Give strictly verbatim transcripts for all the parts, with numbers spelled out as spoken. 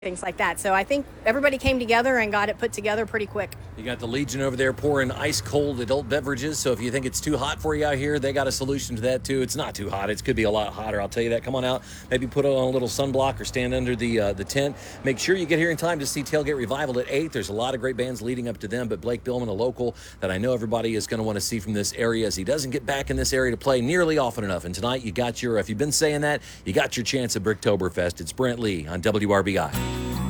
things like that. So I think everybody came together and got it put together pretty quick. You got the Legion over there pouring ice cold adult beverages. So if you think it's too hot for you out here, they got a solution to that too. It's not too hot. It could be a lot hotter. I'll tell you that. Come on out. Maybe put on a little sunblock or stand under the uh, the tent. Make sure you get here in time to see Tailgate Revival at eight. There's a lot of great bands leading up to them, but Blake Billman, a local that I know everybody is going to want to see from this area, as he doesn't get back in this area to play nearly often enough. And tonight you got your, if you've been saying that, you got your chance at Bricktoberfest. It's Brent Lee on W R B I.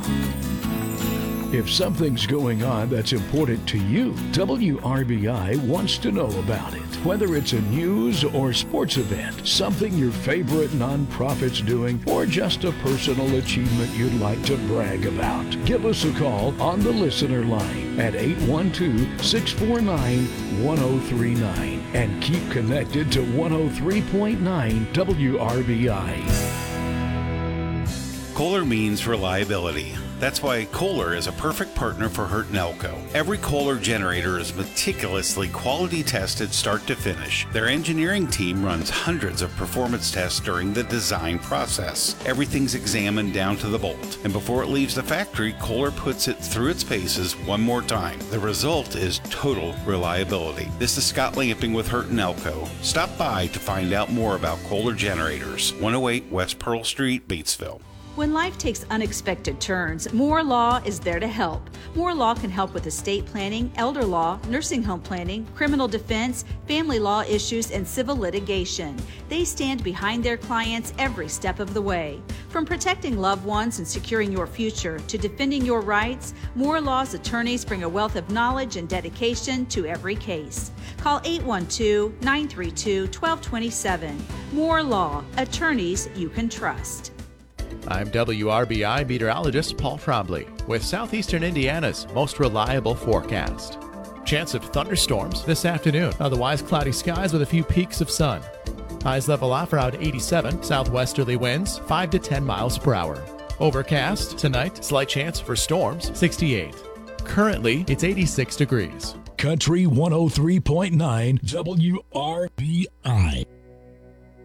If something's going on that's important to you, W R B I wants to know about it. Whether it's a news or sports event, something your favorite nonprofit's doing, or just a personal achievement you'd like to brag about. Give us a call on the listener line at eight one two, six four nine, one oh three nine and keep connected to one oh three point nine W R B I. Kohler means reliability. That's why Kohler is a perfect partner for Hurt and Elko. Every Kohler generator is meticulously quality tested start to finish. Their engineering team runs hundreds of performance tests during the design process. Everything's examined down to the bolt. And before it leaves the factory, Kohler puts it through its paces one more time. The result is total reliability. This is Scott Lamping with Hurt and Elko. Stop by to find out more about Kohler generators. one oh eight West Pearl Street, Batesville. When life takes unexpected turns, Moore Law is there to help. Moore Law can help with estate planning, elder law, nursing home planning, criminal defense, family law issues, and civil litigation. They stand behind their clients every step of the way. From protecting loved ones and securing your future to defending your rights, Moore Law's attorneys bring a wealth of knowledge and dedication to every case. Call eight one two, nine three two, one two two seven. Moore Law, attorneys you can trust. I'm W R B I meteorologist Paul Trombley with Southeastern Indiana's most reliable forecast. Chance of thunderstorms this afternoon. Otherwise cloudy skies with a few peaks of sun. Highs level off around eighty-seven. Southwesterly winds five to ten miles per hour. Overcast tonight. Slight chance for storms. sixty-eight. Currently it's eighty-six degrees. Country one oh three point nine W R B I.